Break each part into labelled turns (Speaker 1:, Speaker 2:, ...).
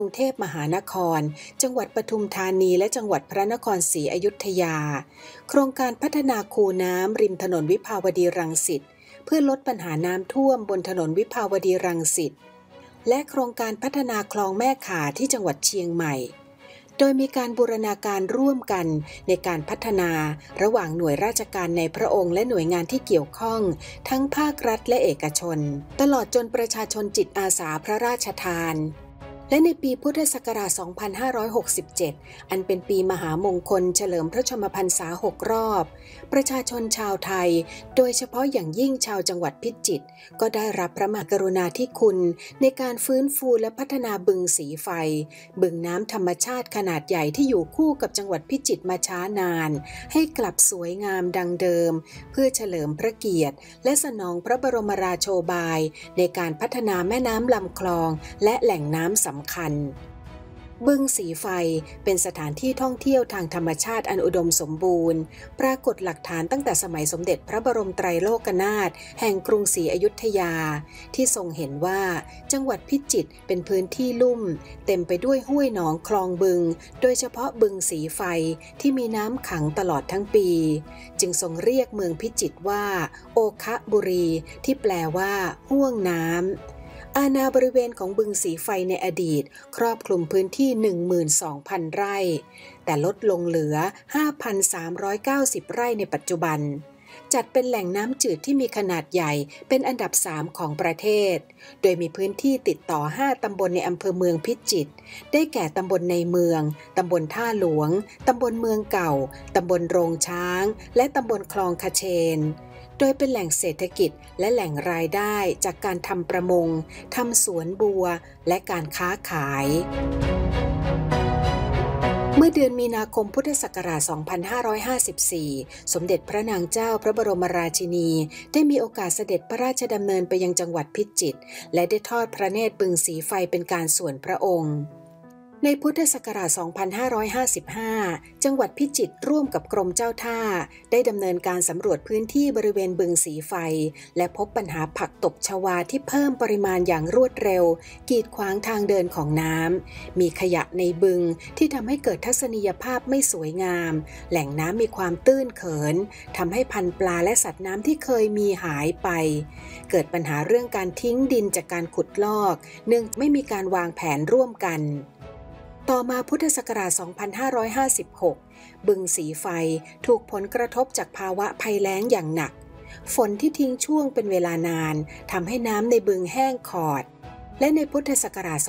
Speaker 1: กรุงเทพมหานครจังหวัดปทุมธานีและจังหวัดพระนครศรีอยุธยาโครงการพัฒนาคูน้ำริมถนนวิภาวดีรังสิตเพื่อลดปัญหาน้ำท่วมบนถนนวิภาวดีรังสิตและโครงการพัฒนาคลองแม่ข่าที่จังหวัดเชียงใหม่โดยมีการบูรณาการร่วมกันในการพัฒนาระหว่างหน่วยราชการในพระองค์และหน่วยงานที่เกี่ยวข้องทั้งภาครัฐและเอกชนตลอดจนประชาชนจิตอาสาพระราชทานและในปีพุทธศักราช 2567 อันเป็นปีมหามงคลเฉลิมพระชนมพรรษา 6 รอบประชาชนชาวไทยโดยเฉพาะอย่างยิ่งชาวจังหวัดพิจิตรก็ได้รับพระมหากรุณาธิคุณในการฟื้นฟูและพัฒนาบึงสีไฟบึงน้ำธรรมชาติขนาดใหญ่ที่อยู่คู่กับจังหวัดพิจิตรมาช้านานให้กลับสวยงามดังเดิมเพื่อเฉลิมพระเกียรติและสนองพระบรมราโชบายในการพัฒนาแม่น้ำลำคลองและแหล่งน้ำสำคัญบึงสีไฟเป็นสถานที่ท่องเที่ยวทางธรรมชาติอันอุดมสมบูรณ์ปรากฏหลักฐานตั้งแต่สมัยสมเด็จพระบรมไตรโลกนาถแห่งกรุงศรีอยุธยาที่ทรงเห็นว่าจังหวัดพิจิตรเป็นพื้นที่ลุ่มเต็มไปด้วยห้วยหนองคลองบึงโดยเฉพาะบึงสีไฟที่มีน้ำขังตลอดทั้งปีจึงทรงเรียกเมืองพิจิตรว่าโอคะบุรีที่แปลว่าห้วงน้ำอาณาบริเวณของบึงสีไฟในอดีตครอบคลุมพื้นที่ 12,000 ไร่แต่ลดลงเหลือ 5,390 ไร่ในปัจจุบันจัดเป็นแหล่งน้ำจืดที่มีขนาดใหญ่เป็นอันดับ 3 ของประเทศโดยมีพื้นที่ติดต่อ 5 ตำบลในอำเภอเมืองพิจิตรได้แก่ตำบลในเมืองตำบลท่าหลวงตำบลเมืองเก่าตำบลโรงช้างและตำบลคลองคเชนโดยเป็นแหล่งเศรษฐกิจและแหล่งรายได้จากการทำประมงทำสวนบัวและการค้าขายเมื่อเดือนมีนาคมพุทธศักราช 2554 สมเด็จพระนางเจ้าพระบรมราชินีได้มีโอกาสเสด็จพระราชดำเนินไปยังจังหวัดพิจิตรและได้ทอดพระเนตรบึงสีไฟเป็นการส่วนพระองค์ในพุทธศักราช 2555 จังหวัดพิจิตรร่วมกับกรมเจ้าท่าได้ดำเนินการสำรวจพื้นที่บริเวณบึงสีไฟและพบปัญหาผักตบชวาที่เพิ่มปริมาณอย่างรวดเร็วกีดขวางทางเดินของน้ำมีขยะในบึงที่ทำให้เกิดทัศนียภาพไม่สวยงามแหล่งน้ำมีความตื้นเขินทำให้พันธุ์ปลาและสัตว์น้ำที่เคยมีหายไปเกิดปัญหาเรื่องการทิ้งดินจากการขุดลอกเนื่องไม่มีการวางแผนร่วมกันต่อมาพุทธศักราช 2556 บึงสีไฟถูกผลกระทบจากภาวะภัยแล้งอย่างหนักฝนที่ทิ้งช่วงเป็นเวลานานทำให้น้ำในบึงแห้งขอดและในพุทธศักราช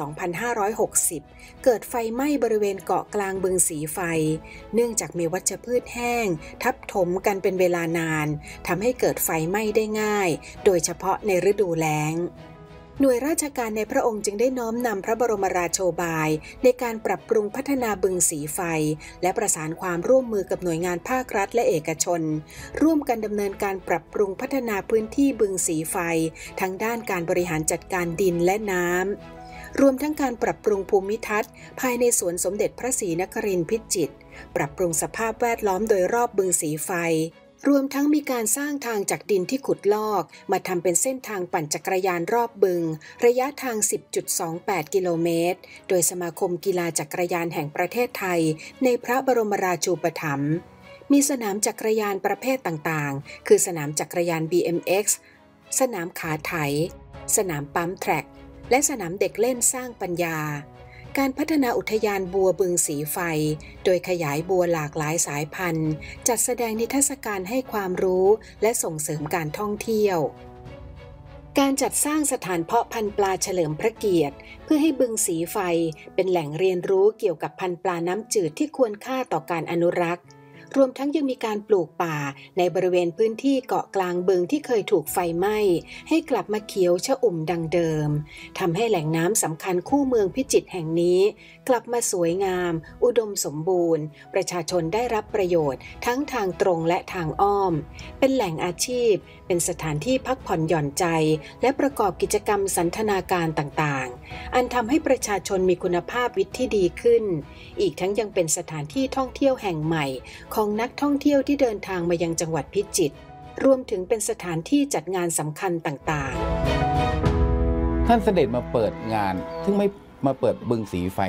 Speaker 1: 2560 เกิดไฟไหม้บริเวณเกาะกลางบึงสีไฟเนื่องจากมีวัชพืชแห้งทับถมกันเป็นเวลานานทำให้เกิดไฟไหม้ได้ง่ายโดยเฉพาะในฤดูแล้งหน่วยราชการในพระองค์จึงได้น้อมนำพระบรมราโชบายในการปรับปรุงพัฒนาบึงสีไฟและประสานความร่วมมือกับหน่วยงานภาครัฐและเอกชนร่วมกันดำเนินการปรับปรุงพัฒนาพื้นที่บึงสีไฟทั้งด้านการบริหารจัดการดินและน้ำรวมทั้งการปรับปรุงภูมิทัศน์ภายในสวนสมเด็จพระศรีนครินทร์พิจิตรปรับปรุงสภาพแวดล้อมโดยรอบบึงสีไฟรวมทั้งมีการสร้างทางจากดินที่ขุดลอกมาทำเป็นเส้นทางปั่นจักรยานรอบบึงระยะทาง 10.28 กิโลเมตรโดยสมาคมกีฬาจักรยานแห่งประเทศไทยในพระบรมราชูปถัมภ์มีสนามจักรยานประเภทต่างๆคือสนามจักรยาน BMX สนามขาไถสนามปั๊มแทร็กและสนามเด็กเล่นสร้างปัญญาการพัฒนาอุทยานบัวบึงสีไฟโดยขยายบัวหลากหลายสายพันธุ์จัดแสดงนิทรรศการให้ความรู้และส่งเสริมการท่องเที่ยวการจัดสร้างสถานเพาะพันธุ์ปลาเฉลิมพระเกียรติเพื่อให้บึงสีไฟเป็นแหล่งเรียนรู้เกี่ยวกับพันธุ์ปลาน้ำจืดที่ควรค่าต่อการอนุรักษ์รวมทั้งยังมีการปลูกป่าในบริเวณพื้นที่เกาะกลางบึงที่เคยถูกไฟไหม้ให้กลับมาเขียวชอุ่มดังเดิมทำให้แหล่งน้ำสำคัญคู่เมืองพิจิตรแห่งนี้กลับมาสวยงามอุดมสมบูรณ์ประชาชนได้รับประโยชน์ทั้งทางตรงและทางอ้อมเป็นแหล่งอาชีพเป็นสถานที่พักผ่อนหย่อนใจและประกอบกิจกรรมสันทนาการต่างๆอันทำให้ประชาชนมีคุณภาพวิถีที่ดีขึ้นอีกทั้งยังเป็นสถานที่ท่องเที่ยวแห่งใหม่ของนักท่องเที่ยวที่เดินทางมายังจังหวัดพิจิตรรวมถึงเป็นสถานที่จัดงานสำคัญต่างๆ
Speaker 2: ท่านเสด็จมาเปิดงานซึ่งไม่มาเปิดบึงสีไฟ